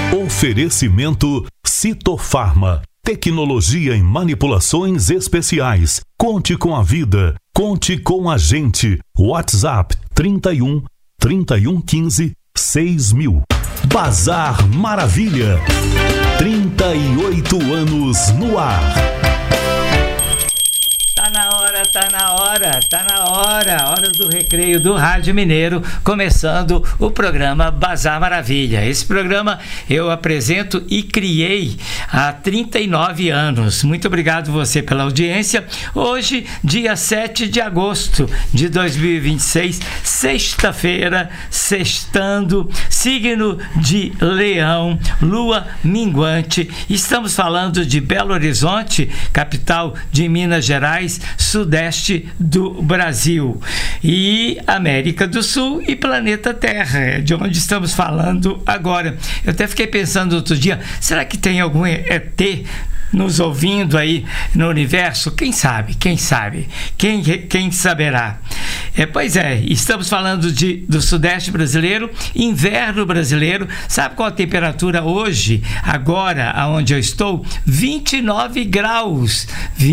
Oferecimento Citofarma, tecnologia em manipulações especiais. Conte com a vida, conte com a gente. WhatsApp 31 3115 6000. Bazar Maravilha, 38 anos no ar. Tá na hora do recreio do Rádio Mineiro, começando o programa Bazar Maravilha. Esse programa eu apresento e criei há 39 anos. Muito obrigado você pela audiência. Hoje, dia 7 de agosto de 2026, sexta-feira, sextando, signo de Leão, lua minguante. Estamos falando de Belo Horizonte, capital de Minas Gerais, sudeste do Brasil, e América do Sul e planeta Terra, de onde estamos falando agora. Eu até fiquei pensando outro dia, será que tem algum ET nos ouvindo aí no universo? Quem sabe? Quem saberá? Pois é, estamos falando do sudeste brasileiro, inverno brasileiro. Sabe qual a temperatura hoje, agora, aonde eu estou? 29 graus.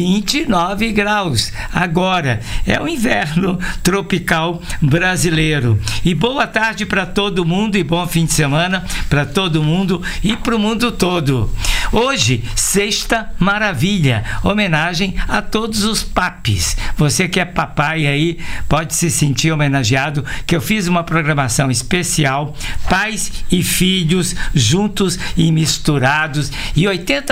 29 graus. Agora, é o inverno tropical brasileiro. E boa tarde para todo mundo e bom fim de semana para todo mundo e para o mundo todo. Hoje, Sexta Maravilha, homenagem a todos os papis. Você que é papai aí, pode se sentir homenageado, que eu fiz uma programação especial, pais e filhos juntos e misturados, e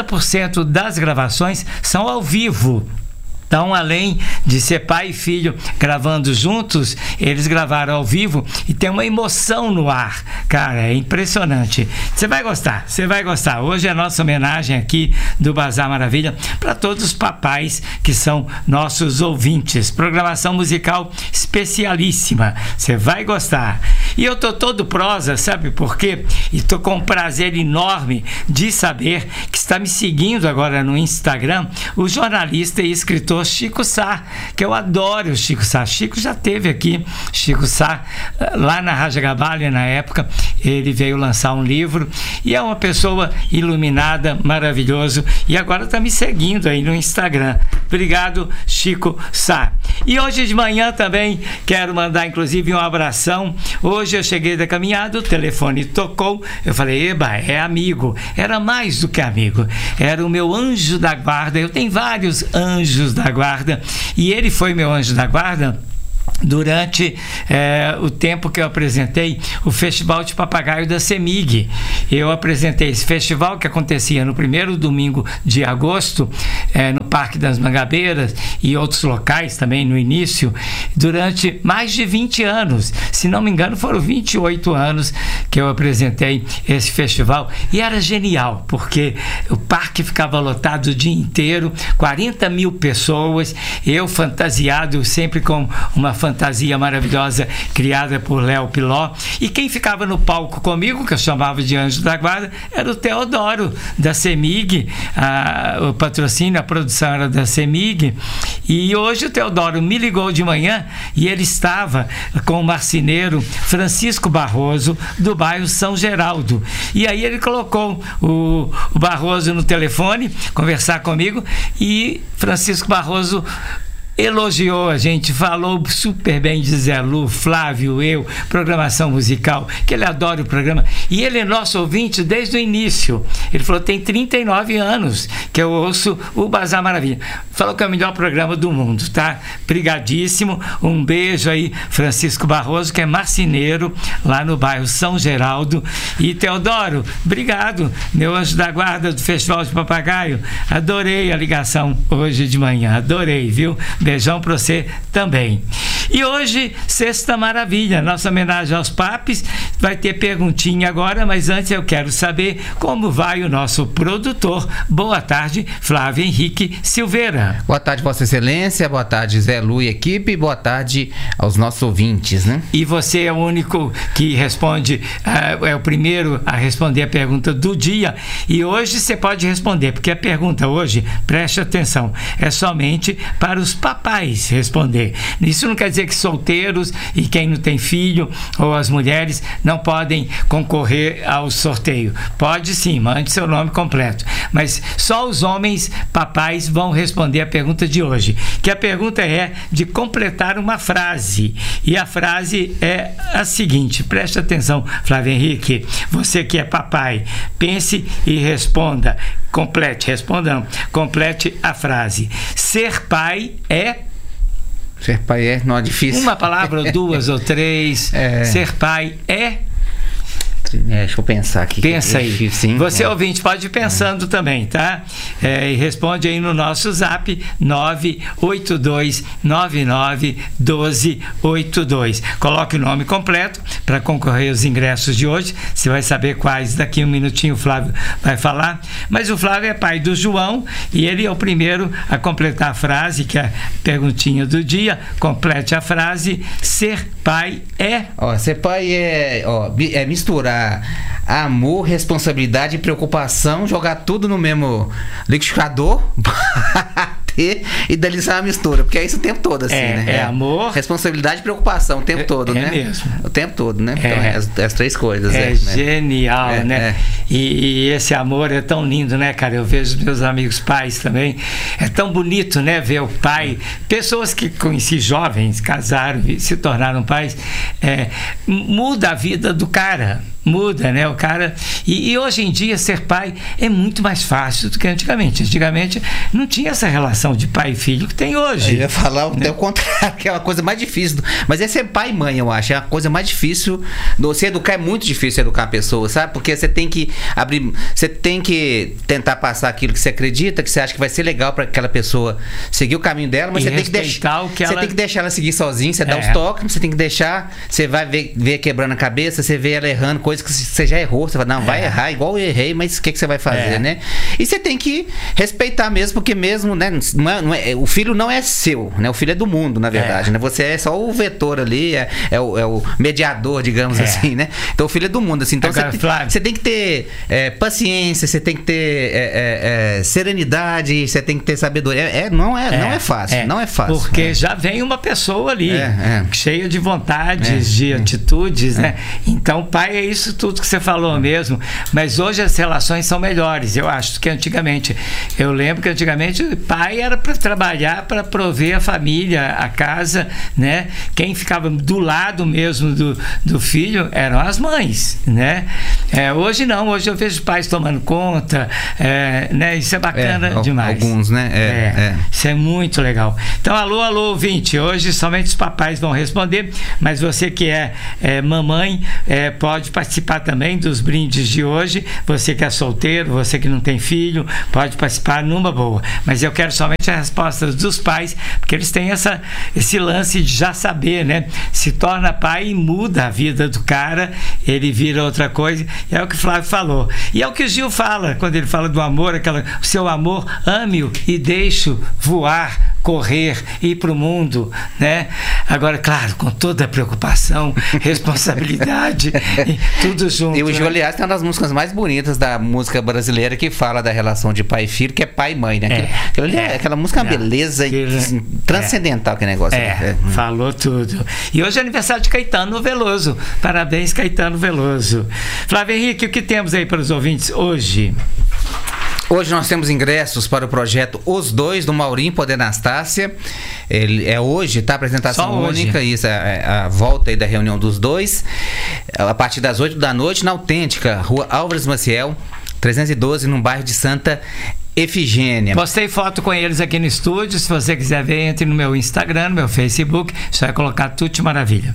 80% das gravações são ao vivo. Então, além de ser pai e filho gravando juntos, eles gravaram ao vivo e tem uma emoção no ar. Cara, é impressionante. Você vai gostar. Hoje é a nossa homenagem aqui do Bazar Maravilha para todos os papais que são nossos ouvintes. Programação musical especialíssima. Você vai gostar. E eu tô todo prosa, sabe por quê? E tô com um prazer enorme de saber que está me seguindo agora no Instagram o jornalista e escritor Chico Sá, que eu adoro o Chico Sá. Chico já teve aqui, Chico Sá, lá na Raja Gabalha, na época, ele veio lançar um livro e é uma pessoa iluminada, maravilhoso, e agora está me seguindo aí no Instagram. Obrigado, Chico Sá. E hoje de manhã também quero mandar, inclusive, um abração. Hoje eu cheguei da caminhada, o telefone tocou, eu falei, eba, é amigo. Era mais do que amigo, era o meu anjo da guarda. Eu tenho vários anjos da guarda, e ele foi meu anjo da guarda durante o tempo que eu apresentei o Festival de Papagaio da CEMIG. Eu apresentei esse festival que acontecia no primeiro domingo de agosto, no Parque das Mangabeiras e outros locais também no início, durante mais de 20 anos. Se não me engano, foram 28 anos que eu apresentei esse festival, e era genial, porque o parque ficava lotado o dia inteiro, 40 mil pessoas, eu fantasiado sempre com uma fantasia maravilhosa criada por Léo Piló, e quem ficava no palco comigo, que eu chamava de anjo da guarda, era o Teodoro da CEMIG. O patrocínio, a produção era da CEMIG, e hoje o Teodoro me ligou de manhã e ele estava com o marceneiro Francisco Barroso do bairro São Geraldo, e aí ele colocou o Barroso no telefone conversar comigo, e Francisco Barroso elogiou a gente, falou super bem de Zé Lu, Flávio, eu, programação musical, que ele adora o programa, e ele é nosso ouvinte desde o início. Ele falou, tem 39 anos que eu ouço o Bazar Maravilha. Falou que é o melhor programa do mundo, tá? Brigadíssimo, um beijo aí, Francisco Barroso, que é marceneiro lá no bairro São Geraldo. E Teodoro, obrigado, meu anjo da guarda do Festival de Papagaio, adorei a ligação hoje de manhã, adorei, viu? Beijão pra você também. E hoje, Sexta Maravilha, nossa homenagem aos papis. Vai ter perguntinha agora, mas antes eu quero saber como vai o nosso produtor. Boa tarde, Flávio Henrique Silveira. Boa tarde, Vossa Excelência. Boa tarde, Zé Lu e equipe. Boa tarde aos nossos ouvintes, né? E você é o único que responde, é o primeiro a responder a pergunta do dia. E hoje você pode responder, porque a pergunta hoje, preste atenção, é somente para os papais responder. Isso não quer dizer dizer que solteiros e quem não tem filho ou as mulheres não podem concorrer ao sorteio. Pode sim, mande seu nome completo. Mas só os homens papais vão responder a pergunta de hoje, que a pergunta é de completar uma frase. E a frase é a seguinte, preste atenção, Flávio Henrique, você que é papai, pense e responda. Complete a frase. Ser pai é... Ser pai não é difícil. Uma palavra, ou duas, ou três. Ser pai é... Deixa eu pensar aqui. Pensa aí. Difícil, você, ouvinte, pode ir pensando também, tá? E responde aí no nosso zap 982991282. Coloque o nome completo para concorrer aos ingressos de hoje. Você vai saber quais daqui a um minutinho o Flávio vai falar. Mas o Flávio é pai do João e ele é o primeiro a completar a frase, que é a perguntinha do dia. Complete a frase. Ser pai é... Ser pai é misturar amor, responsabilidade e preocupação, jogar tudo no mesmo liquidificador, bater e deliciar a mistura, porque é isso o tempo todo, assim, né? É amor, responsabilidade e preocupação o tempo todo, né? Mesmo. O tempo todo, né? Então, as três coisas. Genial, né? E esse amor é tão lindo, né, cara? Eu vejo meus amigos pais também. É tão bonito, né? Ver o pai. Pessoas que conheci jovens, casaram e se tornaram pais. Muda a vida do cara. Muda, né? O cara... E hoje em dia, ser pai é muito mais fácil do que antigamente. Antigamente, não tinha essa relação de pai e filho que tem hoje. Eu ia falar até o contrário, que é uma coisa mais difícil. Mas é ser pai e mãe, eu acho. É a coisa mais difícil. Se educar é muito difícil educar a pessoa, sabe? Porque você tem que abrir... Você tem que tentar passar aquilo que você acredita, que você acha que vai ser legal para aquela pessoa seguir o caminho dela, mas você tem que deixar... Você tem que deixar ela seguir sozinha, você dá os toques, você tem que deixar... Você vai ver quebrando a cabeça, você vê ela errando, coisa que você já errou, você fala, não, vai errar igual eu errei, mas o que você vai fazer, né? E você tem que respeitar mesmo, porque mesmo, né, o filho não é seu, né? O filho é do mundo, na verdade, né? Você é só o vetor ali, é o mediador, digamos assim, né? Então o filho é do mundo, assim. Então você tem que ter paciência, você tem que ter serenidade, você tem que ter sabedoria. Não é fácil, não é fácil. Porque já vem uma pessoa ali, cheia de vontades, de atitudes, né? Então o pai é isso tudo que você falou mesmo, mas hoje as relações são melhores, eu acho, que antigamente. Eu lembro que antigamente o pai era para trabalhar, para prover a família, a casa, né? Quem ficava do lado mesmo do filho eram as mães, né? Hoje não, hoje eu vejo pais tomando conta, né? Isso é bacana demais. Alguns, né? Isso é muito legal. Então, alô, ouvinte, hoje somente os papais vão responder, mas você que é mamãe, pode participar também dos brindes de hoje. Você que é solteiro, você que não tem filho, pode participar numa boa. Mas eu quero somente as respostas dos pais, porque eles têm esse lance de já saber, né? Se torna pai e muda a vida do cara, ele vira outra coisa. E é o que o Flávio falou. E é o que o Gil fala, quando ele fala do amor, o seu amor, ame-o e deixe-o voar, correr, ir para o mundo, né? Agora, claro, com toda a preocupação, responsabilidade, tudo junto. E o Gil, aliás, tem uma das músicas mais bonitas da música brasileira que fala da relação de pai e filho, que é pai e mãe, né? Aquela música é uma beleza transcendental, que negócio. Falou tudo. E hoje é aniversário de Caetano Veloso. Parabéns, Caetano Veloso. Flávio Henrique, o que temos aí para os ouvintes hoje? Hoje nós temos ingressos para o projeto Os Dois, do Maurinho Poder Anastácia. Ele hoje, tá? Apresentação única, isso, a volta aí da reunião dos dois. A partir das 8 da noite, na Autêntica, Rua Álvares Maciel, 312, no bairro de Santa Efigênia. Postei foto com eles aqui no estúdio. Se você quiser ver, entre no meu Instagram, no meu Facebook. Só vai colocar Tutti Maravilha.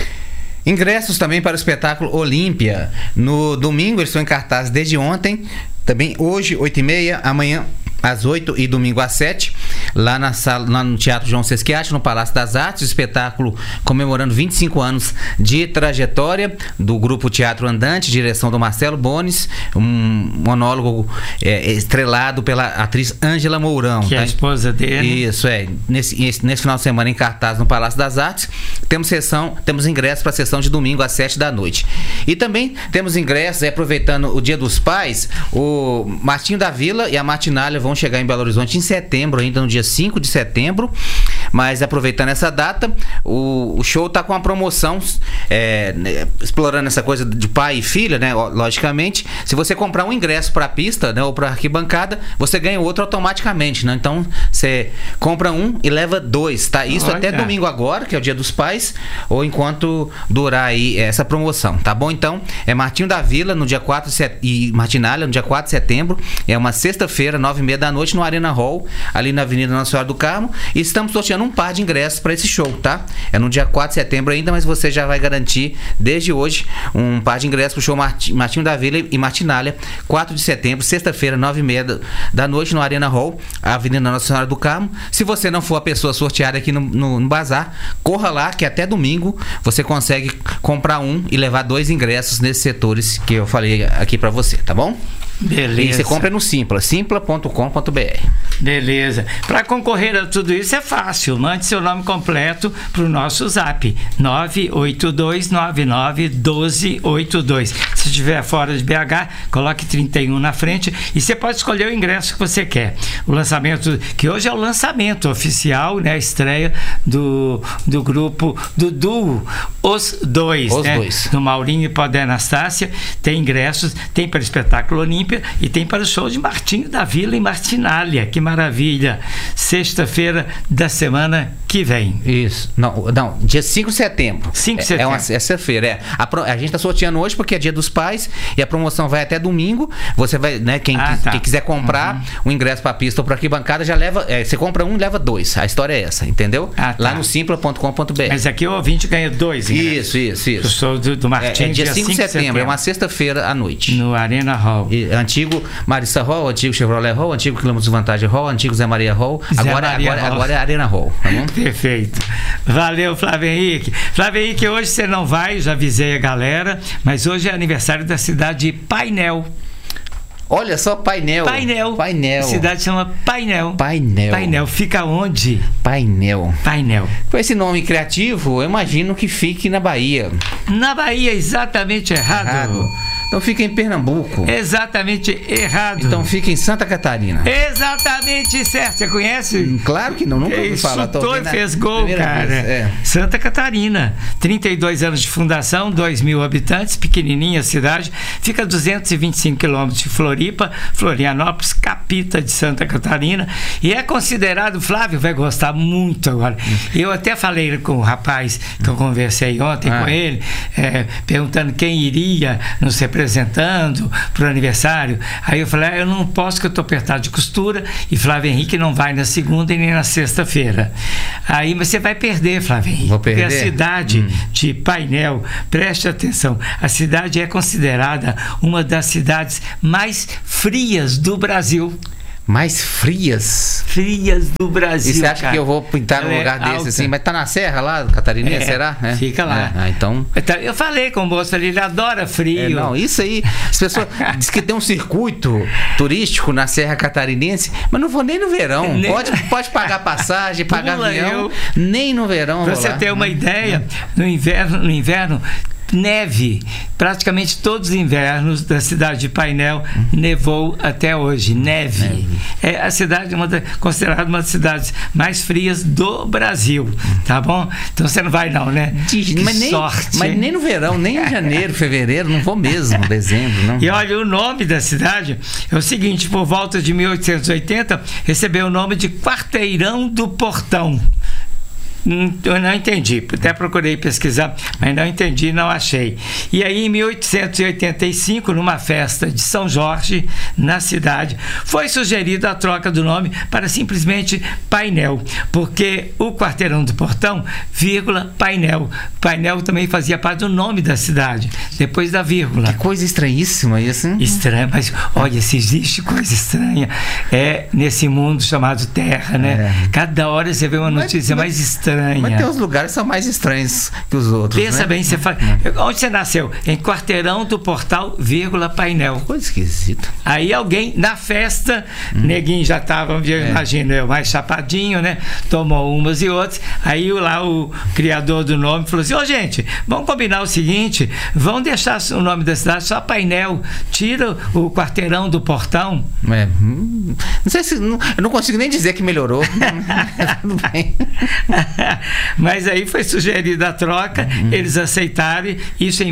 Ingressos também para o espetáculo Olímpia. No domingo, eles estão em cartaz desde ontem. Também hoje, 8h30, amanhã às 8 e domingo às 7, lá na sala, lá no Teatro João Sesquiate, no Palácio das Artes, o espetáculo comemorando 25 anos de trajetória do grupo Teatro Andante, direção do Marcelo Bones, um monólogo estrelado pela atriz Ângela Mourão. Que é a esposa dele. Isso, nesse final de semana em cartaz no Palácio das Artes, temos ingressos para a sessão de domingo às 7 da noite. E também temos ingressos, aproveitando o Dia dos Pais, o Martinho da Vila e a Martinália vão chegar em Belo Horizonte em setembro, ainda no dia 5 de setembro, Mas aproveitando essa data, o show tá com uma promoção, explorando essa coisa de pai e filha, né? Logicamente, se você comprar um ingresso para a pista, né, ou para arquibancada, você ganha o outro automaticamente, né? Então, você compra um e leva 2, tá? Isso até domingo agora, que é o Dia dos Pais, ou enquanto durar aí essa promoção, tá bom? Então, é Martinho da Vila no dia 4 e Martinália no dia 4 de setembro, é uma sexta-feira, 9h30 da noite, no Arena Hall, ali na Avenida Nossa Senhora do Carmo, e estamos sorteando um par de ingressos para esse show, tá? É no dia 4 de setembro ainda, mas você já vai garantir desde hoje um par de ingressos pro show Martinho da Vila e Martinália, 4 de setembro, sexta-feira, 9h30 da noite, no Arena Hall, Avenida Nossa Senhora do Carmo. Se você não for a pessoa sorteada aqui no bazar, corra lá, que até domingo você consegue comprar um e levar 2 ingressos nesses setores que eu falei aqui para você, tá bom? Beleza. E você compra no simpla.com.br. Beleza. Para concorrer a tudo isso é fácil. Mande seu nome completo para o nosso zap 982991282. Se estiver fora de BH, coloque 31 na frente e você pode escolher o ingresso que você quer. O lançamento, que hoje é o lançamento oficial, né? A estreia do grupo, do duo Os Dois, né? Do Maurinho e Poder Anastácia. Tem ingressos, tem para o espetáculo Olímpia e tem para o show de Martinho da Vila e Martinália. Que maravilha! Sexta-feira da semana que vem. Isso. Não, dia 5 de setembro. 5 de setembro. É uma sexta-feira. A gente está sorteando hoje porque é Dia dos Pais e a promoção vai até domingo. Você vai, né? Quem quiser comprar o ingresso para a pista ou para arquibancada já leva. Você compra um e leva 2. A história é essa, entendeu? Lá no simpla.com.br. Mas aqui o ouvinte ganha 2 ingressos. Isso. O show do Martinho. É dia 5 de setembro. É uma sexta-feira à noite. No Arena Hall. Antigo Marissa Hall, antigo Chevrolet Hall, antigo Quilômetros de Vantagem Hall, antigo Zé Maria Hall. Agora é Arena Hall. Tá bom? Perfeito. Valeu, Flávio Henrique. Flávio Henrique, hoje você não vai, já avisei a galera, mas hoje é aniversário da cidade de Painel. Olha só, Painel. A cidade chama Painel. Painel. Fica onde? Painel. Com esse nome criativo, eu imagino que fique na Bahia. Na Bahia, exatamente errado. Então fica em Pernambuco. Exatamente errado. Então fica em Santa Catarina. Exatamente certo. Você conhece? Claro que não, nunca ouvi falar. Chutou e fez gol, cara. Santa Catarina. 32 anos de fundação, 2.000 habitantes, pequenininha a cidade. Fica a 225 quilômetros de Floripa, Florianópolis, capita de Santa Catarina. E é considerado, Flávio vai gostar muito agora. Eu até falei com o rapaz que eu conversei ontem com ele, perguntando quem iria nos representando para o aniversário. Aí eu falei, eu não posso, que eu estou apertado de costura, e Flávio Henrique não vai na segunda e nem na sexta-feira. Aí, mas você vai perder, Flávio Henrique. Vou perder? Porque a cidade de Painel, preste atenção, a cidade é considerada uma das cidades mais frias do Brasil. Mais frias? Frias do Brasil. E você acha que eu vou pintar num lugar desse assim? Mas tá na serra lá, Catarinense, será? Fica lá. Então... Eu falei com o moço ali, ele adora frio. Não, isso aí. As pessoas dizem que tem um circuito turístico na Serra Catarinense, mas não vou nem no verão. Pode pagar passagem, pagar avião, nem no verão. Pra você ter uma ideia, no inverno neve. Praticamente todos os invernos da cidade de Painel nevou até hoje. Neve. A cidade é considerada uma das cidades mais frias do Brasil. Tá bom? Então você não vai não, né? Sorte. Mas nem no verão, nem em janeiro, fevereiro, não vou mesmo, dezembro. Não. E olha, o nome da cidade é o seguinte, por volta de 1880, recebeu o nome de Quarteirão do Portão. Eu não entendi, até procurei pesquisar, mas não entendi, não achei. E aí, em 1885, numa festa de São Jorge, na cidade, foi sugerida a troca do nome para simplesmente Painel, porque o Quarteirão do Portão, vírgula, Painel. Painel também fazia parte do nome da cidade, depois da vírgula. Que coisa estranhíssima isso, hein? Estranha, mas olha, se existe coisa estranha, é nesse mundo chamado Terra, né? Cada hora você vê uma notícia mais estranha. estranha. Mas tem uns lugares que são mais estranhos que os outros. Pensa né? bem, você fala. Onde você nasceu? Em Quarteirão do Portal, vírgula, Painel. Coisa esquisita. Aí alguém, na festa, neguinho já tava, imagino eu, mais chapadinho, né? Tomou umas e outras. Aí lá o criador do nome falou assim: gente, vamos combinar o seguinte, vamos deixar o nome da cidade só Painel, tira o Quarteirão do Portão. Não sei se... eu não consigo nem dizer que melhorou. Tudo bem. Mas aí foi sugerida a troca, eles aceitaram, isso em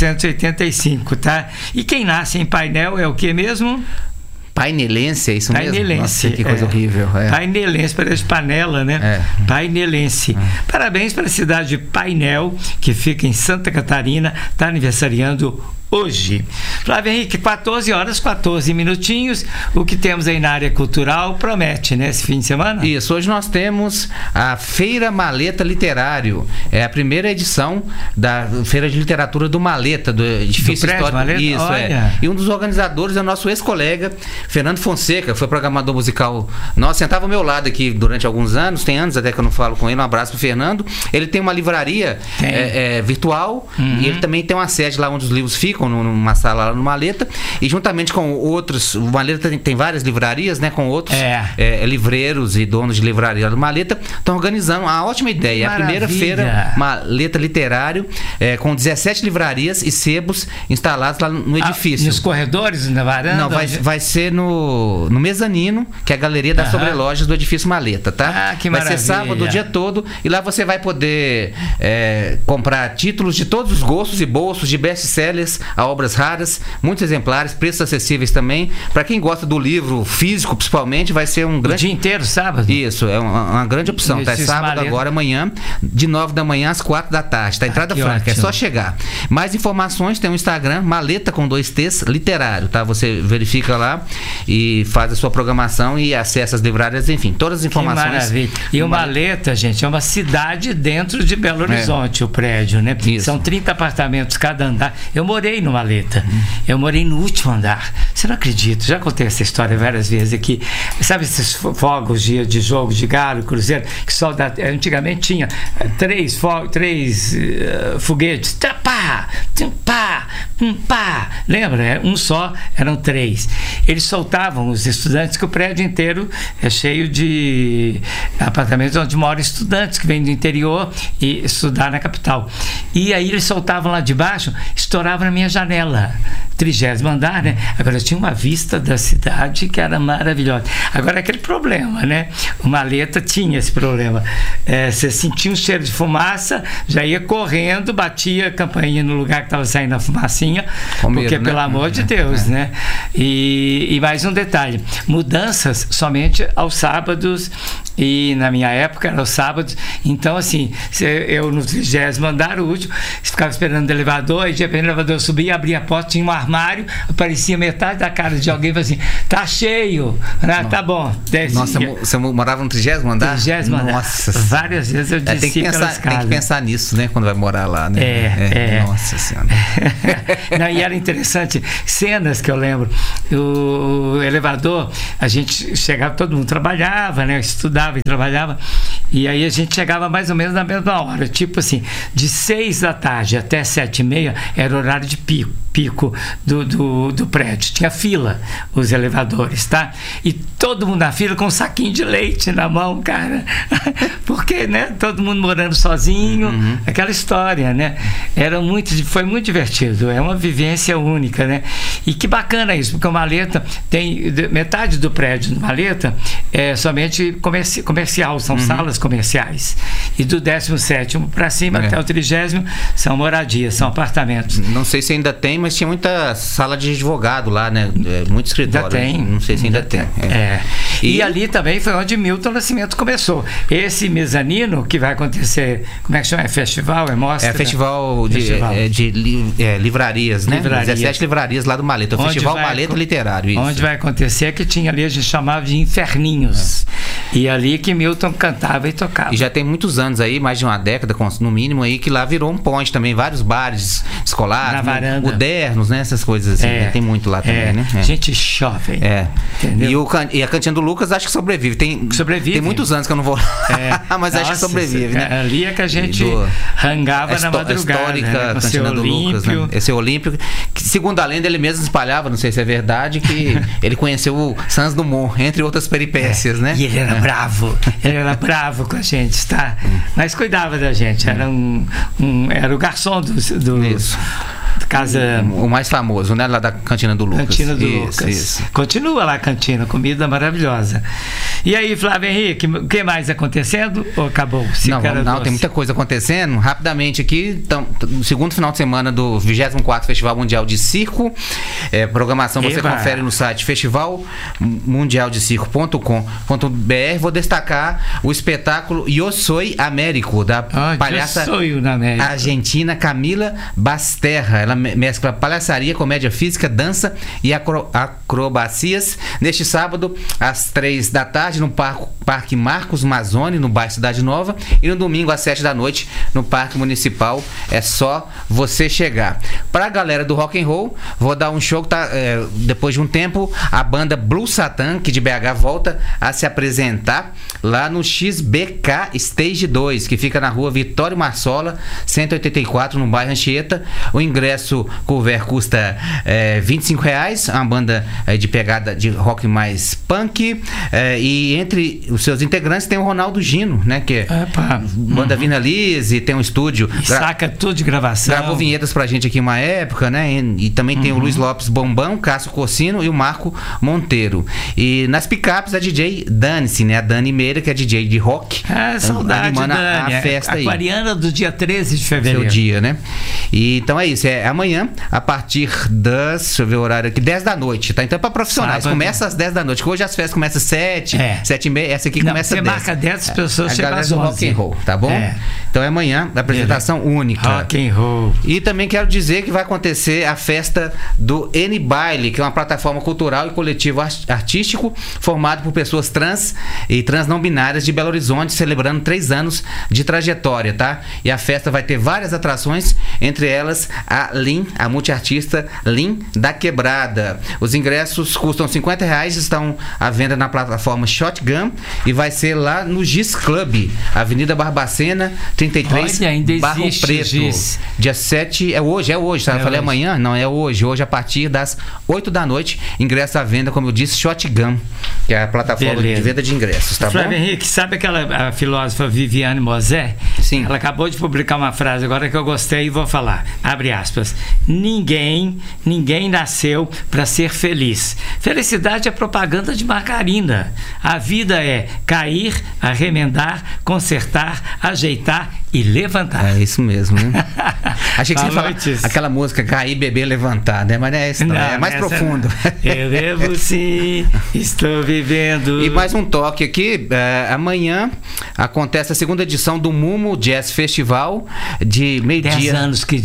1885, tá? E quem nasce em Painel é o que mesmo? Painelense, é isso mesmo? Painelense. Nossa, que coisa horrível. Painelense, parece panela, né? Painelense. Parabéns para a cidade de Painel, que fica em Santa Catarina, está aniversariando hoje. Flávio Henrique, 14 horas, 14 minutinhos. O que temos aí na área cultural promete, né? Esse fim de semana? Isso, hoje nós temos a Feira Maleta Literário. É a primeira edição da Feira de Literatura do Maleta, do edifício histórico. Maleta? Isso, olha. E um dos organizadores é o nosso ex-colega, Fernando Fonseca, foi programador musical. Nós sentava ao meu lado aqui durante alguns anos, tem anos até que eu não falo com ele. Um abraço pro Fernando. Ele tem uma livraria virtual e ele também tem uma sede lá onde os livros ficam, numa sala lá no Maleta, e juntamente com outros, o Maleta tem várias livrarias, né, com outros livreiros e donos de livraria do Maleta, estão organizando uma ótima ideia. Maravilha. A primeira feira Maleta Literário, com 17 livrarias e sebos instalados lá no edifício. Nos corredores, na varanda? Não, vai ser no mezanino, que é a galeria das sobrelojas do edifício Maleta, tá? Que vai maravilha. ser sábado o dia todo, e lá você vai poder comprar títulos de todos os gostos e bolsos, de best-sellers a obras raras, muitos exemplares, preços acessíveis também. Para quem gosta do livro físico, principalmente, vai ser um grande... O dia inteiro, sábado? Isso, é uma grande opção. Tá? É sábado Maleta. agora, amanhã, de 9 da manhã às 4 da tarde. Tá? Entrada franca, é só chegar. Mais informações tem o Instagram, Maleta com 2 T's, literário, tá? Você verifica lá e faz a sua programação e acessa as livrárias, enfim, todas as informações. Que maravilha. E o Maleta, gente, é uma cidade dentro de Belo Horizonte, o prédio, né? Isso. São 30 apartamentos cada andar. Eu morei no Maleta. Eu morei no último andar. Você não acredita? Já contei essa história várias vezes aqui. Sabe esses fogos de jogo de galo, cruzeiro, que só antigamente tinha 3 foguetes. Pá, pá, pá. Lembra? Um só, eram 3. Eles soltavam os estudantes, que o prédio inteiro é cheio de apartamentos onde moram estudantes que vêm do interior e estudar na capital. E aí eles soltavam lá de baixo, estouravam na minha janela, 30º andar, né? Agora eu tinha uma vista da cidade que era maravilhosa. Agora aquele problema, né? O Maleta tinha esse problema. Você sentia um cheiro de fumaça, já ia correndo, batia a campainha no lugar que estava saindo a fumacinha, porque pelo amor de Deus, né? E mais um detalhe, mudanças somente aos sábados, e na minha época era aos sábados. Então assim, eu no 30º andar, o último, ficava esperando o elevador, e de repente o elevador subia, abria a porta, tinha um armário, aparecia metade da cara de alguém e falava assim: tá cheio, né? Tá bom, desce. Nossa, você morava no 30º andar? 30º andar. Nossa. Várias vezes eu desci pelas casas. Tem que pensar nisso, né, quando vai morar lá, né? Nossa Senhora. Não, e era interessante, cenas que eu lembro. O elevador, a gente chegava, todo mundo trabalhava, né? Estudava e trabalhava, e aí a gente chegava mais ou menos na mesma hora, tipo assim, de 6 da tarde até 7h30 era horário de pico do prédio. Tinha fila, os elevadores, tá? E todo mundo na fila com um saquinho de leite na mão, cara. Porque, né? Todo mundo morando sozinho, aquela história, né? Foi muito divertido, é uma vivência única, né? E que bacana isso, porque o Maleta tem metade do prédio do Maleta é somente comercial, são salas comerciais. E do 17º para cima até o 30º são moradias, são apartamentos. Não sei se ainda tem, mas tinha muita sala de advogado lá, né? Muito escritório. Ainda tem. Não sei se ainda tem. E ali também foi onde Milton Nascimento começou. Esse mezanino que vai acontecer, como é que chama? É festival? É mostra? É festival de livrarias, né? 17 livrarias lá do Maleta. O Festival Maleta Literário. Isso. Onde vai acontecer, que tinha ali, a gente chamava de Inferninhos. E ali que Milton cantava e tocava. E já tem muitos anos aí, mais de uma década, no mínimo aí, que lá virou um ponte também, vários bares escolares, Na varanda. modernos, né? Essas coisas assim, né? Tem muito lá também, né? Gente jovem. Entendeu? E a Cantina do Lucas acho que sobrevive. Tem muitos anos que eu não vou lá, mas acho que sobrevive, né? Ali é que a gente rangava na madrugada. Histórica né? Cantina do Lucas, né? Esse Olímpio, que segundo a lenda ele mesmo espalhava, não sei se é verdade, que ele conheceu o Santos Dumont, entre outras peripécias, né? E ele era bravo com a gente, tá? Mas cuidava da gente, era era o garçom do Isso. Casa... O mais famoso, né? Lá da Cantina do Lucas. Cantina do Lucas. Isso. Continua lá a cantina, comida maravilhosa. E aí, Flávio Henrique, o que mais acontecendo? Ou acabou? Não, tem muita coisa acontecendo. Rapidamente aqui, no segundo final de semana do 24º Festival Mundial de Circo. Programação você confere no site festivalmundialdecirco.com.br. Vou destacar o espetáculo Yo Soy Américo, da palhaça argentina Camila Basterra. Ela mescla palhaçaria, comédia física, dança e acrobacias. Neste sábado, às 3 da tarde, no Parque Marcos Mazzoni, no bairro Cidade Nova. E no domingo, às 7 da noite, no Parque Municipal. É só você chegar. Para a galera do rock and roll, vou dar um show que depois de um tempo, a banda Blue Satan, que de BH volta a se apresentar lá no XBK Stage 2, que fica na rua Vitório Marsola, 184, no bairro Anchieta. O ingresso cover custa R$25, uma banda de pegada de rock mais punk, e entre os seus integrantes tem o Ronaldo Gino, né, que é banda Vina Lise, tem um estúdio, saca tudo de gravação, gravou vinhetas pra gente aqui uma época, né, e também tem o Luiz Lopes Bombão, Cássio Cossino e o Marco Monteiro. E nas picapes a DJ Dani-se, né, a Dani Meira, que é DJ de rock, saudade, animando Dani, a festa aí. Aquariana do dia 13 de fevereiro. Seu dia, né? E então é isso, amanhã, a partir das, deixa eu ver o horário aqui, 10 da noite, tá? Então é pra profissionais, começa às 10 da noite, que hoje as festas começam às 7, 7h30, essa aqui começa às 10. Você marca 10 pessoas, chega às 11. Rock and roll, tá bom? Então é amanhã, apresentação única. Rock and roll. E também quero dizer que vai acontecer a festa do N-Baile, que é uma plataforma cultural e coletivo artístico formado por pessoas trans e trans não binárias de Belo Horizonte, celebrando 3 anos de trajetória, tá? E a festa vai ter várias atrações, entre elas a Lin, a multiartista Lin da Quebrada. Os ingressos custam R$50, estão à venda na plataforma Shotgun e vai ser lá no Giz Club, Avenida Barbacena, 33, Barro Preto. Giz. Dia 7, é hoje, tá? Eu falei amanhã? Não, é hoje. Hoje a partir das 8 da noite, ingresso à venda, como eu disse, Shotgun, que é a plataforma de venda de ingressos, tá Flávio bom? Henrique, sabe a filósofa Viviane Mosé? Sim. Ela acabou de publicar uma frase agora que eu gostei e vou falar. Abre aspas. Ninguém nasceu para ser feliz. Felicidade é propaganda de margarina. A vida é cair, arremendar, consertar, ajeitar e levantar. É isso mesmo, né? Achei que você ia falar aquela música Cair, Beber, Levantar, né? Mas não é isso, não. É mais profundo. Eu devo sim, estou vivendo. E mais um toque aqui. Amanhã acontece a segunda edição do Mumo Jazz Festival, de meio-dia. 10 anos que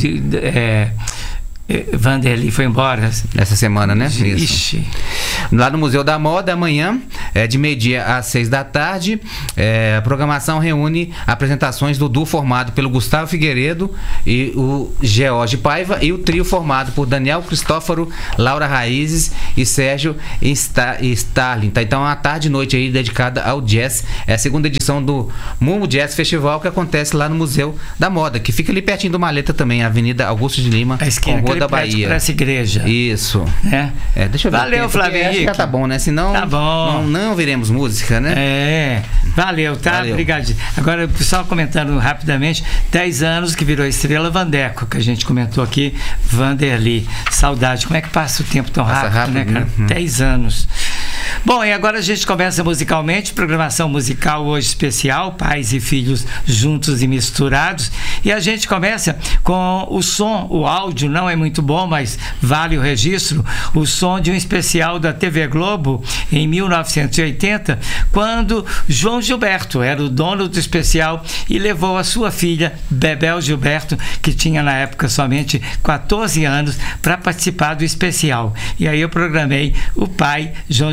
Vanderlei foi embora essa semana, né? Ixi. Isso. Lá no Museu da Moda, amanhã, de meio-dia às 6 da tarde. A programação reúne apresentações do duo formado pelo Gustavo Figueiredo e o George Paiva, e o trio formado por Daniel Cristófaro, Laura Raízes e Sérgio Starling. Tá? Então, uma tarde e noite aí dedicada ao jazz. É a segunda edição do Mumo Jazz Festival, que acontece lá no Museu da Moda, que fica ali pertinho do Maleta também, Avenida Augusto de Lima, com da Bahia. Para essa igreja. Isso. Deixa eu ver. Valeu, Flávio Henrique. Acho que tá bom, né? Senão tá bom. Não viremos música, né? Valeu, tá? Obrigado. Agora, o pessoal comentando rapidamente, 10 anos que virou estrela Vandeco, que a gente comentou aqui, Vanderlei. Saudade. Como é que passa o tempo tão rápido, né, cara? 10 anos. Bom, e agora a gente começa musicalmente, programação musical hoje especial, pais e filhos juntos e misturados, e a gente começa com o som, o áudio não é muito bom, mas vale o registro, o som de um especial da TV Globo em 1980, quando João Gilberto era o dono do especial e levou a sua filha, Bebel Gilberto, que tinha na época somente 14 anos, para participar do especial. E aí eu programei o pai, João Gilberto,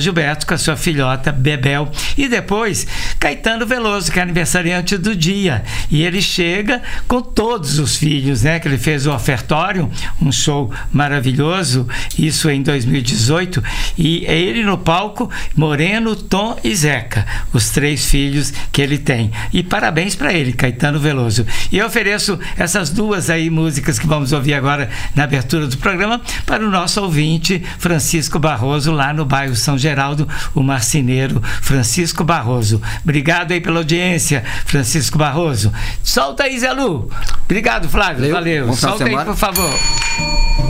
Roberto com a sua filhota Bebel. E depois, Caetano Veloso, que é aniversariante do dia. E ele chega com todos os filhos, né? Que ele fez o ofertório, um show maravilhoso, isso em 2018. E é ele no palco, Moreno, Tom e Zeca, os 3 filhos que ele tem. E parabéns para ele, Caetano Veloso. E eu ofereço essas 2 aí músicas que vamos ouvir agora na abertura do programa para o nosso ouvinte Francisco Barroso, lá no bairro São Geraldo, o marceneiro Francisco Barroso. Obrigado aí pela audiência, Francisco Barroso. Solta aí, Zé Lu. Obrigado, Flávio. Valeu. Solta aí, por favor.